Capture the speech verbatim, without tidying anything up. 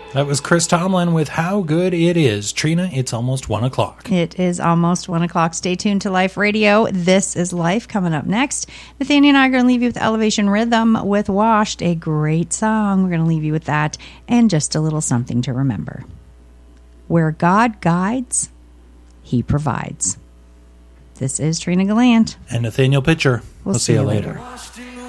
That was Chris Tomlin with How Good It Is. Trina, it's almost one o'clock. It is almost one o'clock. Stay tuned to Life Radio. This is Life coming up next. Nathaniel and I are going to leave you with Elevation Rhythm with Washed, a great song. We're going to leave you with that and just a little something to remember. Where God guides, He provides. This is Trina Gallant. And Nathaniel Pitcher. We'll, we'll see, see you later. later.